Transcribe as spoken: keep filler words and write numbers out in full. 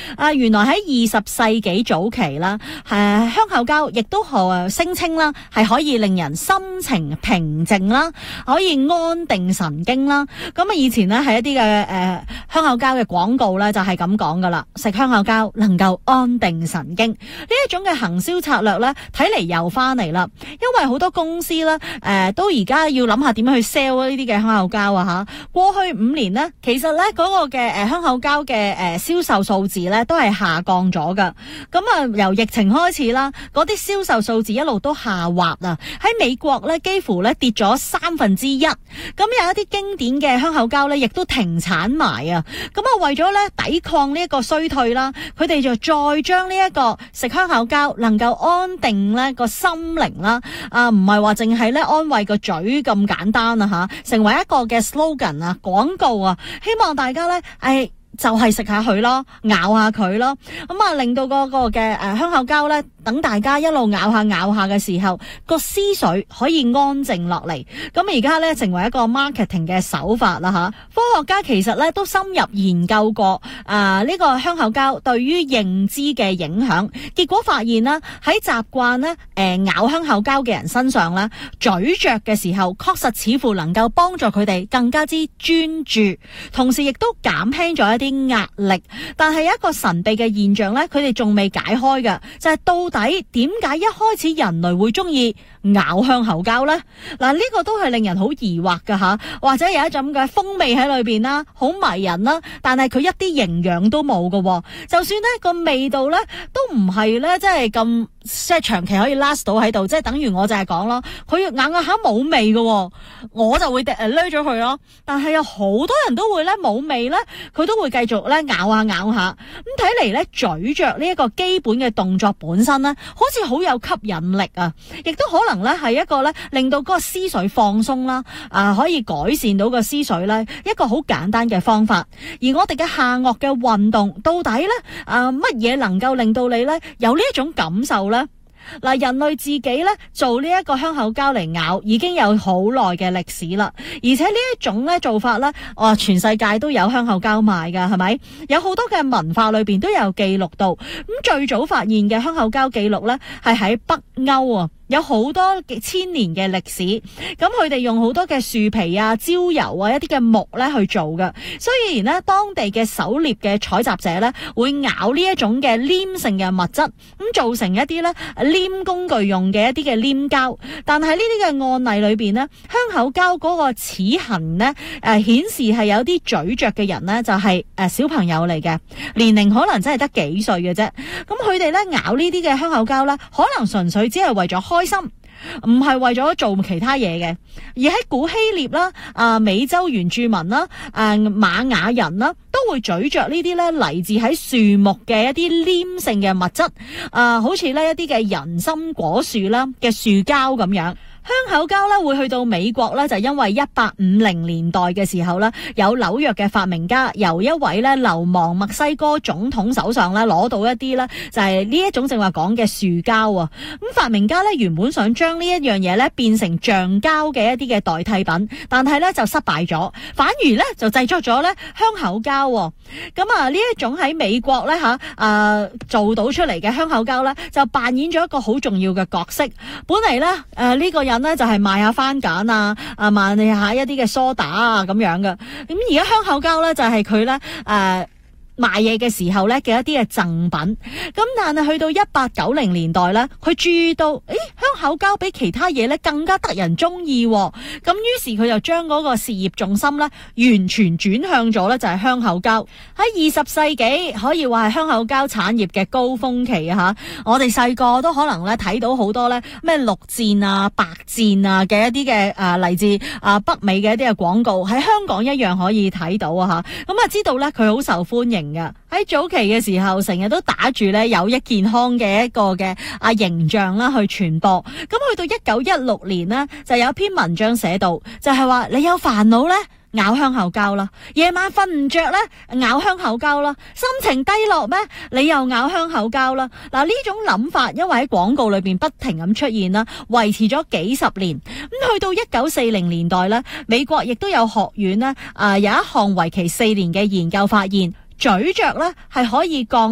啊，原來喺二十世紀早期啦，誒、啊、香口膠亦都誒聲稱啦，係可以令人心情平靜啦，可以安定神經啦。咁啊，以前咧係一啲嘅誒香口膠嘅廣告咧，就係咁講噶啦，食香口膠能夠安定神經。呢一種嘅行銷策略咧，睇嚟又翻嚟啦，因為好多公司咧誒、呃、都而家要諗下點樣去 sell 呢啲嘅香口膠啊吓。過去五年呢，其實咧嗰個嘅誒香口膠嘅誒銷售數字咧都係下降咗噶。咁啊由疫情開始啦，嗰啲銷售數字一路都下滑啊。喺美國咧幾乎咧跌咗三分之一。咁有一啲經典嘅香口膠咧，亦都停產埋啊。咁啊為咗咧抵抗呢一個衰退啦，佢哋就再將呢一個食香口膠能夠安定咧個心靈啦，啊唔係話淨係咧安慰個嘴咁簡單啊吓，成為一個嘅 slogan 啊廣告啊，希望大家咧誒就係食下佢咯，咬下佢咯，咁啊令到嗰個嘅誒香口膠咧，等大家一路咬下咬下嘅時候，個思緒可以安靜落嚟。咁而家咧成為一個 marketing 嘅手法啦吓。科學家其實咧都深入研究過啊呢個香口膠對於認知嘅影響，結果發現啦喺習慣咧誒咬香口膠嘅人身上咧，咀嚼嘅時候確實似乎能夠幫助佢哋更加之專注，同時亦都減輕咗一啲啲壓力。但係有一個神秘嘅現象咧，佢哋仲未解開嘅，就係、是、到底點解一開始人類會中意咬香口膠呢？嗱，呢個都係令人好疑惑噶吓，或者有一種嘅風味喺裏邊啦，好迷人啦，但係佢一啲營養都冇噶，就算呢個味道咧都唔係咧，即係咁即係長期可以 last 到喺度，即係等於我就係講咯，佢咬咬下冇味嘅，我就會誒攞咗佢咯。但係有好多人都會咧冇味咧，佢都會繼續咧咬下咬下。咁睇嚟咧，咀嚼呢一個基本嘅動作本身咧，好似好有吸引力啊！亦都可能咧係一個咧令到嗰個思緒放鬆啦，啊可以改善到個思緒咧，一個好簡單嘅方法。而我哋嘅下顎嘅運動到底咧啊乜嘢能夠令到你咧有呢一種感受咧？嗱，人類自己咧做呢一個香口膠嚟咬已經有好耐嘅歷史啦，而且呢一種咧做法咧，哇，全世界都有香口膠賣噶，係咪？有好多嘅文化裏邊都有記錄到。咁最早發現嘅香口膠記錄咧，係喺北歐啊。有好多千年嘅歷史，咁佢哋用好多嘅樹皮啊、焦油啊、一啲嘅木咧去做嘅。雖然咧當地嘅狩獵嘅採集者咧會咬呢一種嘅黏性嘅物質，咁造成一啲咧黏工具用嘅一啲嘅黏膠，但係呢啲嘅案例裏邊咧，香口膠嗰個齒痕咧誒顯示係有啲咀嚼嘅人咧就係誒小朋友嚟嘅，年齡可能真係得幾歲嘅啫。咁佢哋咧咬呢啲嘅香口膠咧，可能純粹只係為咗開心，唔係為咗做其他嘢嘅。而喺古希臘啦、啊美洲原住民啦、啊瑪雅人啦，都會咀嚼呢啲咧嚟自喺樹木嘅一啲黏性嘅物質，啊好似呢一啲嘅人參果樹啦嘅樹膠咁樣。香口膠咧會去到美國咧，就因為一八五零年代嘅時候咧，有紐約嘅發明家由一位咧流亡墨西哥總統手上咧攞到一啲咧就係呢一種正話講嘅樹膠啊。咁發明家咧原本想將呢一樣嘢咧變成橡膠嘅一啲嘅代替品，但係咧就失敗咗，反而咧就製作咗咧香口膠。咁啊呢一種喺美國咧吓誒做到出嚟嘅香口膠咧，就扮演咗一個好重要嘅角色。本嚟咧誒呢個人咧就係賣下番梘啊，啊賣下一啲嘅梳打啊咁樣嘅。咁而家香口膠咧就係佢咧誒賣嘢嘅時候咧嘅一啲嘅贈品。咁但係去到一八九零年代咧，佢注意到誒香口膠比其他嘢咧更加得人中意。咁於是佢就將嗰個事業重心咧完全轉向咗咧就係香口膠。喺二十世紀可以話係香口膠產業嘅高峰期啊吓，我哋細個都可能咧睇到好多咧咩綠箭啊、白箭啊嘅一啲嘅誒嚟自啊北美嘅一啲嘅廣告，喺香港一樣可以睇到啊吓。咁啊知道咧佢好受歡迎嘅。喺早期嘅時候成日都打住咧有益健康嘅一個嘅啊形象啦去傳播。咁去到一九一六年呢，就有一篇文章寫到，就係話你有煩惱咧咬香口膠啦，夜晚瞓唔着咧咬香口膠啦，心情低落咩你又咬香口膠啦。嗱，呢種諗法因為喺廣告裏邊不停咁出現啦，維持咗幾十年。咁去到一九四零年代咧，美國亦都有學院咧啊有一項為期四年嘅研究發現，咀嚼咧係可以降